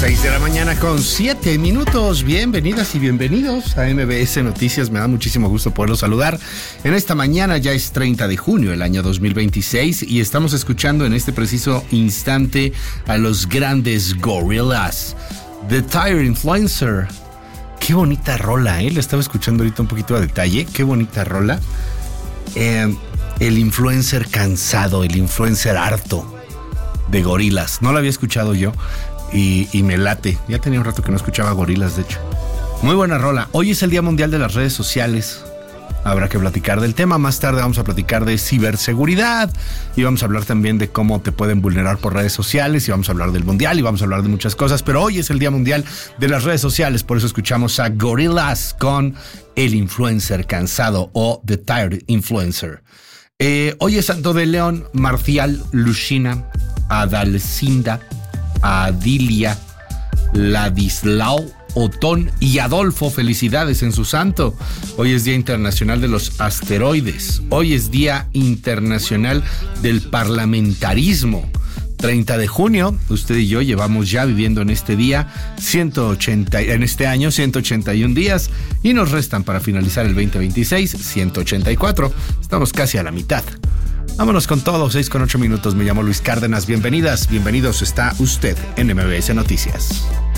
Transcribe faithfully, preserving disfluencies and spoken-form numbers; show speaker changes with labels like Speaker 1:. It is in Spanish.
Speaker 1: seis de la mañana con siete minutos. Bienvenidas y bienvenidos a M B S Noticias. Me da muchísimo gusto poderlos saludar. En esta mañana ya es treinta de junio del año dos mil veintiséis y estamos escuchando en este preciso instante a los grandes Gorillaz. The Tire Influencer. Qué bonita rola, ¿eh? La estaba escuchando ahorita un poquito a detalle. Qué bonita rola. Eh, el influencer cansado, el influencer harto de Gorillaz. No lo había escuchado yo. Y, y me late. Ya tenía un rato que no escuchaba Gorillaz, de hecho. Muy buena rola. Hoy es el Día Mundial de las Redes Sociales. Habrá que platicar del tema. Más tarde vamos a platicar de ciberseguridad. Y vamos a hablar también de cómo te pueden vulnerar por redes sociales. Y vamos a hablar del Mundial. Y vamos a hablar de muchas cosas. Pero hoy es el Día Mundial de las Redes Sociales. Por eso escuchamos a Gorillaz con El Influencer Cansado o The Tired Influencer. Eh, hoy es Santo de León, Marcial, Lucina, Adalcinda, Adilia, Ladislao, Otón y Adolfo. Felicidades en su santo. Hoy es Día Internacional de los Asteroides. Hoy es Día Internacional del Parlamentarismo. treinta de junio, usted y yo llevamos ya viviendo en este día ciento ochenta, en este año ciento ochenta y un días y nos restan para finalizar el veinte veintiséis ciento ochenta y cuatro. Estamos casi a la mitad. Vámonos con todo, seis con ocho minutos. Me llamo Luis Cárdenas. Bienvenidas, bienvenidos. Está usted en M B S Noticias.